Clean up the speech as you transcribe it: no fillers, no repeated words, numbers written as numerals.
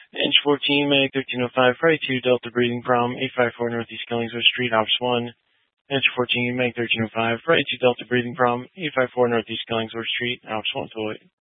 Inch 14, Meg 1305, Friday 2, Delta Breathing Prom, 854 Northeast Killingsworth Street, Ops 1. Inch 14, Meg 1305, Friday 2, Delta Breathing Prom, 854 Northeast Killingsworth Street, Ops 1 to